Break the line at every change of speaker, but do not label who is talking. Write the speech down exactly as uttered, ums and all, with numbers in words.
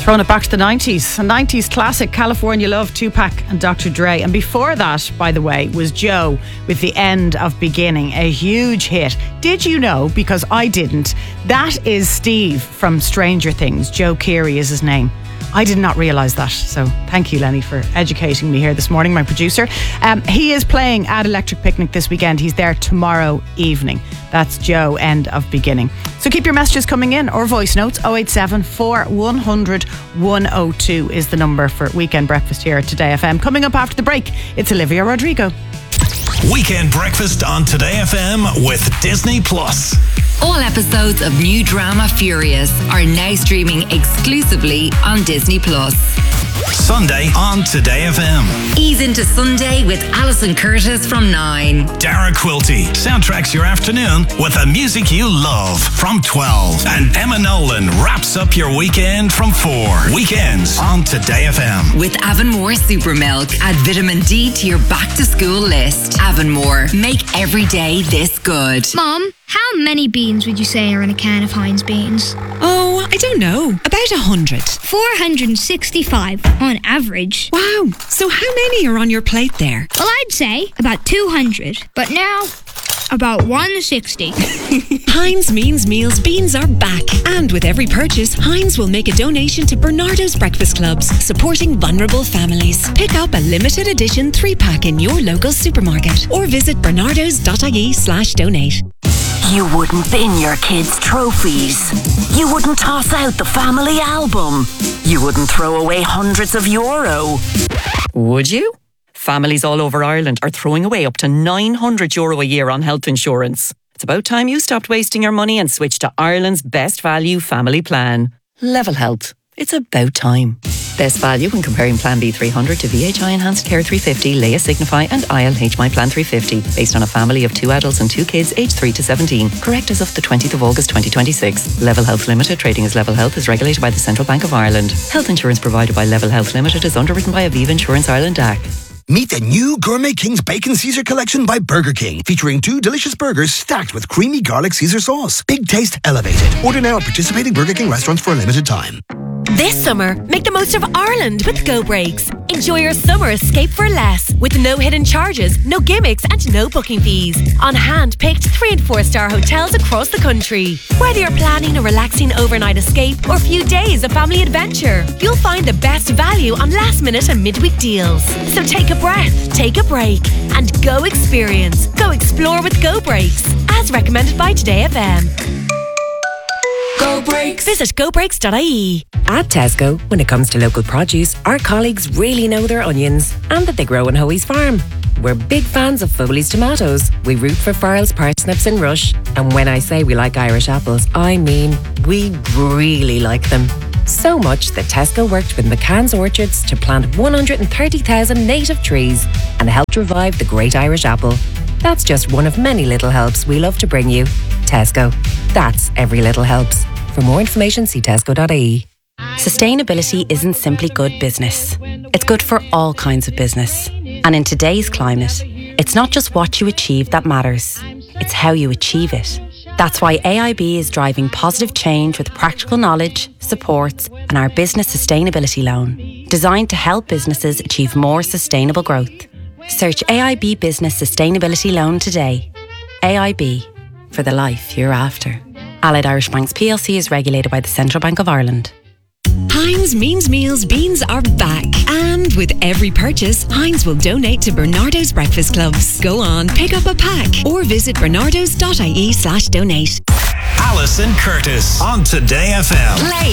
Throwing it back to the nineties. A nineties classic, California Love, Tupac and Doctor Dre. And before that, by the way, was Joe with The End of Beginning, a huge hit. Did you know, because I didn't, that is Steve from Stranger Things. Joe Keery is his name. I did not realise that. So thank you, Lenny, for educating me here this morning, my producer. Um, he is playing at Electric Picnic this weekend. He's there tomorrow evening. That's Joe, End of Beginning. So keep your messages coming in or voice notes. oh eight seven, four one hundred, one oh two is the number for Weekend Breakfast here at Today F M. Coming up after the break, it's Olivia Rodrigo.
Weekend Breakfast on Today F M with Disney Plus.
All episodes of new drama Furious are now streaming exclusively on Disney Plus.
Sunday on Today F M.
Ease into Sunday with Alison Curtis from nine.
Dara Quilty soundtracks your afternoon with the music you love from twelve. And Emma Nolan wraps up your weekend from four. Weekends on Today F M.
With Avonmore Super Milk, add vitamin D to your back to school list. Avonmore, make every day this good.
Mom, how many beans would you say are in a can of Heinz beans?
Oh, I don't know. About a hundred.
four hundred sixty-five on average.
Wow. So how many are on your plate there?
Well, I'd say about two hundred. But now, about one hundred sixty.
Heinz Means Meals beans are back. And with every purchase, Heinz will make a donation to Bernardo's Breakfast Clubs, supporting vulnerable families. Pick up a limited edition three-pack in your local supermarket or visit bernardos.ie slash donate.
You wouldn't bin your kids' trophies. You wouldn't toss out the family album. You wouldn't throw away hundreds of euro.
Would you? Families all over Ireland are throwing away up to nine hundred euro a year on health insurance. It's about time you stopped wasting your money and switched to Ireland's best value family plan. Level Health. It's about time. Best value when comparing Plan B three hundred to V H I Enhanced Care three fifty, Leia Signify and I L H My Plan three fifty, based on a family of two adults and two kids aged three to seventeen. Correct as of the twentieth of August twenty twenty-six. Level Health Limited, trading as Level Health, is regulated by the Central Bank of Ireland. Health insurance provided by Level Health Limited is underwritten by Aviva Insurance Ireland D A C.
Meet the new Gourmet King's Bacon Caesar Collection by Burger King, featuring two delicious burgers stacked with creamy garlic Caesar sauce. Big taste elevated. Order now at participating Burger King restaurants for a limited time.
This summer, make the most of Ireland with Go Breaks. Enjoy your summer escape for less, with no hidden charges, no gimmicks and no booking fees. On hand-picked three and four star hotels across the country. Whether you're planning a relaxing overnight escape or a few days of family adventure, you'll find the best value on last minute and midweek deals. So take a breath, take a break and go experience. Go explore with Go Breaks, as recommended by Today F M. Go Breaks. Visit go breaks dot I E.
At Tesco, when it comes to local produce, our colleagues really know their onions and that they grow on Hoey's farm. We're big fans of Foley's tomatoes. We root for Farrell's parsnips and Rush. And when I say we like Irish apples, I mean we really like them. So much that Tesco worked with McCann's Orchards to plant one hundred thirty thousand native trees and helped revive the great Irish apple. That's just one of many little helps we love to bring you. Tesco. That's every little helps. For more information, see tesco dot I E.
Sustainability isn't simply good business. It's good for all kinds of business. And in today's climate, it's not just what you achieve that matters. It's how you achieve it. That's why A I B is driving positive change with practical knowledge, supports, and our business sustainability loan, designed to help businesses achieve more sustainable growth. Search A I B Business Sustainability Loan today. A I B, for the life you're after. Allied Irish Banks P L C is regulated by the Central Bank of Ireland.
Heinz Means Meals beans are back. And with every purchase, Heinz will donate to Bernardo's Breakfast Clubs. Go on, pick up a pack or visit bernardos dot I E slash donate.
Alison Curtis on Today F M.
Play